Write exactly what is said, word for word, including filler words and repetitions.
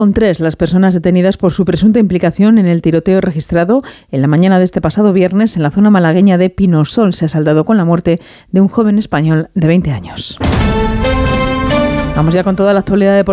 Son tres las personas detenidas por su presunta implicación en el tiroteo registrado en la mañana de este pasado viernes en la zona malagueña de Pinosol. Se ha saldado con la muerte de un joven español de veinte años. Vamos ya con toda la actualidad deportiva.